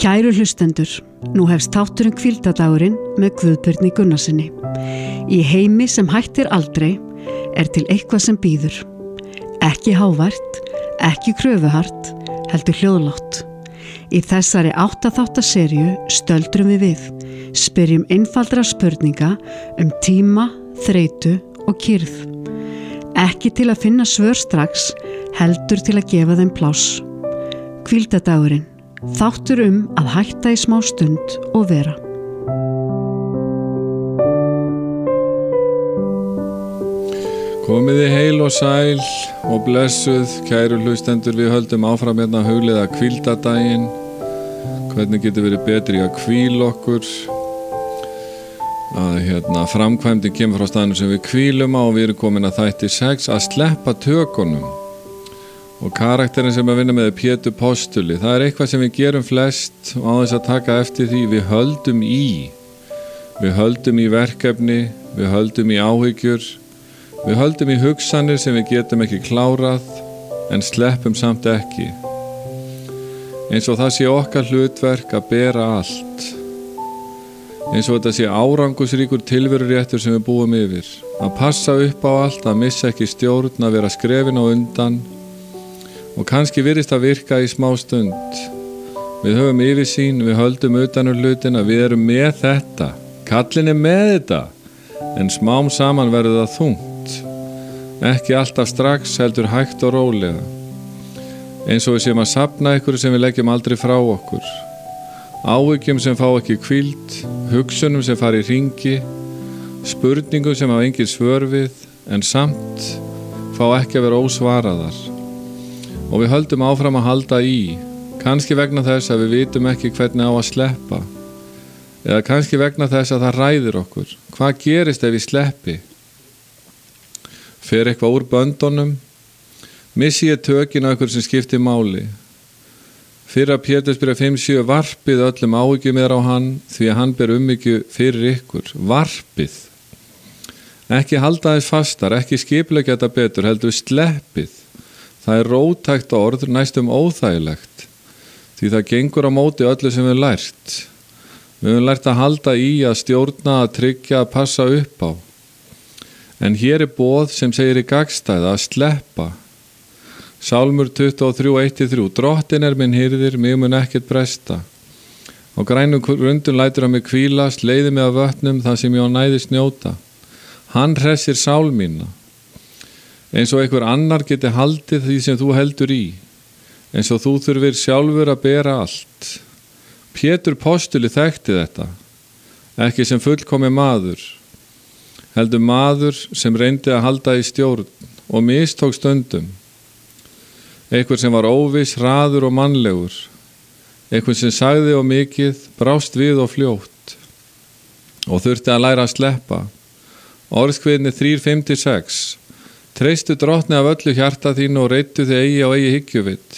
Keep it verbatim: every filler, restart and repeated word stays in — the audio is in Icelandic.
Kæru hlustendur, nú hefst þátturinn Hvíldadagurinn með Guðbirni Gunnarsinni. Í heimi sem hættir aldrei er til eitthvað sem býður. Ekki hávært, ekki kröfuhart, heldur hljóðlátt. Í þessari áttaþáttaserju stöldrum við við, spyrjum einfaldra spurninga um tíma, þreytu og kyrrð. Ekki til að finna svör strax, heldur til að gefa þeim pláss. Hvíldadagurinn, þáttur um að hætta í smá stund og vera. Komiði heil og sæl og blessuð, kæru hlustendur, við höldum áfram hérna að hugleiða hvíldadaginn. Hvernig getur verið betri að hvíla okkur? Að hérna, framkvæmdin kemur frá staðnum sem við hvílum á og við erum komin að þætti sex, að sleppa tökunum. Og karakterin sem að vinna með er Pétur postuli. Það er eitthvað sem við gerum flest og á þess að taka eftir því, við höldum í. Við höldum í verkefni, við höldum í áhyggjur. Við höldum í hugsanir sem við getum ekki klárað, en sleppum samt ekki. Eins og það sé okkar hlutverk að bera allt. Eins og þetta sé árangusríkur tilveruréttur sem við búum yfir. Að passa upp á allt, að missa ekki stjórn, að vera skrefin á undan. Og kannski virðist að virka í smá stund. Við höfum yfirsýn, við höldum utan úr hlutina, við erum með þetta. Kallin er með þetta, en smám saman verður það þungt. Ekki alltaf strax, heldur hægt og rólega. Eins og við séum að safna ykkur sem við leggjum aldrei frá okkur. Áhyggjum sem fá ekki hvíld, hugsunum sem fara í hringi, spurningum sem hafa engin svör við, en samt fá ekki að vera ósvaraðar. Og við höldum áfram að halda í, kannski vegna þess að við vitum ekki hvernig á að sleppa. Eða kannski vegna þess að það ræðir okkur. Hvað gerist ef ég sleppi? Fer eitthvað úr böndunum? Missi ég tökin á ykkur sem skiptir máli? Fyrra Pétursbréf fimm sjö, varpið öllum áhyggjum er á hann, því að hann ber umhyggju fyrir ykkur. Varpið. Ekki halda þess fastar, ekki skipuleggja þetta betur, heldur sleppið. Það er róttækt orð, næstum óþægilegt, því það gengur á móti öllu sem við höfum lært. Við höfum lært að halda í, að stjórna, að tryggja, að passa upp á. En hér er boð sem segir í gagnstæða að sleppa. Sálmur tuttugu og þrjú, eitt til þrjú. Drottin er minn hirðir, mig mun ekkert bresta. Á grænum grundum lætur hann mig hvílast, leiðir mig af vötnum þar sem ég á næðist njóta. Hann hressir sál mína. Eins og einhver annar geti haldið því sem þú heldur í. Eins og þú þurfir sjálfur að bera allt. Pétur postuli þekkti þetta. Ekki sem fullkomi maður. Heldur maður sem reyndi að halda í stjórn og mistók stundum. Einhver sem var óviss, hraður og mannlegur. Einhver sem sagði og mikið, brást við og fljótt. Og þurfti að læra að sleppa. Orðskviðni þrjú fimm til sex. Treystu drottni af öllu hjarta þínu og reittu þig eigi á eigi hyggjuvitt.